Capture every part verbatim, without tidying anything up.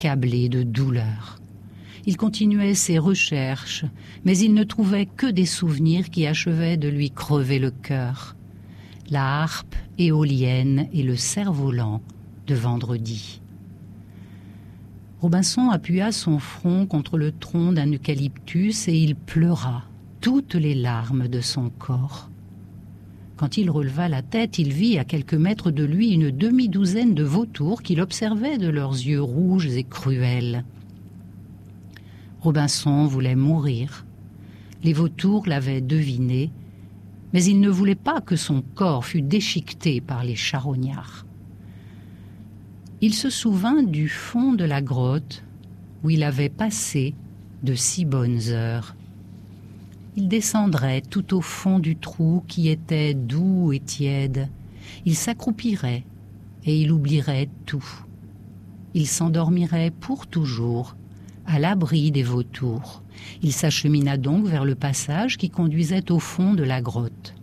accablé de douleur. Il continuait ses recherches, mais il ne trouvait que des souvenirs qui achevaient de lui crever le cœur. La harpe éolienne et le cerf-volant de vendredi. Robinson appuya son front contre le tronc d'un eucalyptus et il pleura toutes les larmes de son corps. Quand il releva la tête, il vit à quelques mètres de lui une demi-douzaine de vautours qui l'observaient de leurs yeux rouges et cruels. Robinson voulait mourir. Les vautours l'avaient deviné, mais il ne voulait pas que son corps fût déchiqueté par les charognards. Il se souvint du fond de la grotte où il avait passé de si bonnes heures. Il descendrait tout au fond du trou qui était doux et tiède. Il s'accroupirait et il oublierait tout. Il s'endormirait pour toujours, à l'abri des vautours. Il s'achemina donc vers le passage qui conduisait au fond de la grotte.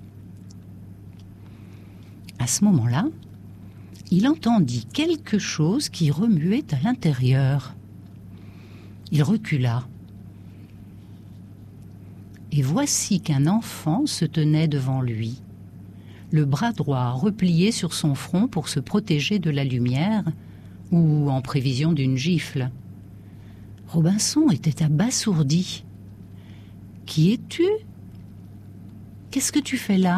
À ce moment-là, il entendit quelque chose qui remuait à l'intérieur. Il recula. Et voici qu'un enfant se tenait devant lui, le bras droit replié sur son front pour se protéger de la lumière ou en prévision d'une gifle. Robinson était abasourdi. « Qui es-tu ? Qu'est-ce que tu fais là ?»«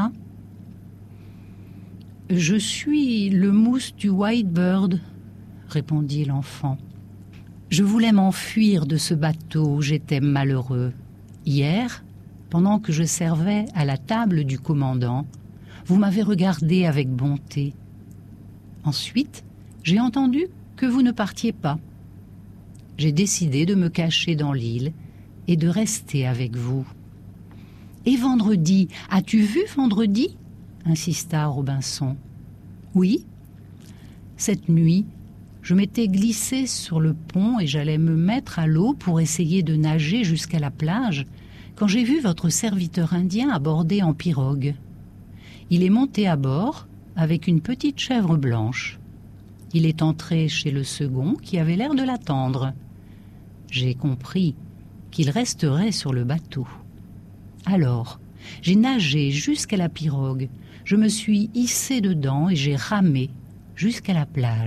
Je suis le mousse du Whitebird, » répondit l'enfant. « Je voulais m'enfuir de ce bateau, j'étais malheureux. Hier, pendant que je servais à la table du commandant, vous m'avez regardé avec bonté. Ensuite, j'ai entendu que vous ne partiez pas. J'ai décidé de me cacher dans l'île et de rester avec vous. »« Et vendredi, as-tu vu vendredi ?» insista Robinson. « Oui. Cette nuit, je m'étais glissé sur le pont et j'allais me mettre à l'eau pour essayer de nager jusqu'à la plage quand j'ai vu votre serviteur indien aborder en pirogue. Il est monté à bord avec une petite chèvre blanche. Il est entré chez le second qui avait l'air de l'attendre. J'ai compris qu'il resterait sur le bateau. Alors, j'ai nagé jusqu'à la pirogue, je me suis hissé dedans et j'ai ramé jusqu'à la plage. »«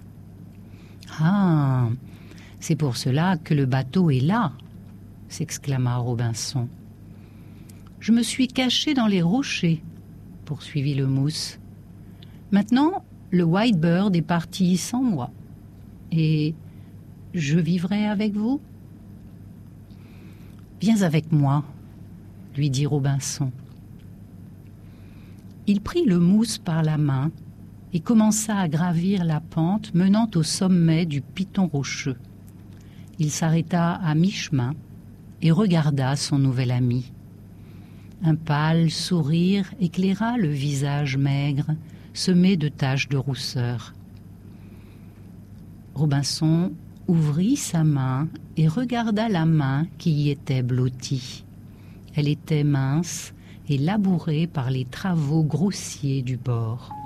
Ah, c'est pour cela que le bateau est là !» s'exclama Robinson. « Je me suis caché dans les rochers, » poursuivit le mousse. « Maintenant, le Whitebird est parti sans moi. Et je vivrai avec vous ? » ?»« Viens avec moi, » lui dit Robinson. Il prit le mousse par la main et commença à gravir la pente menant au sommet du piton rocheux. Il s'arrêta à mi-chemin et regarda son nouvel ami. Un pâle sourire éclaira le visage maigre, semé de taches de rousseur. Robinson ouvrit sa main et regarda la main qui y était blottie. Elle était mince et labourée par les travaux grossiers du bord.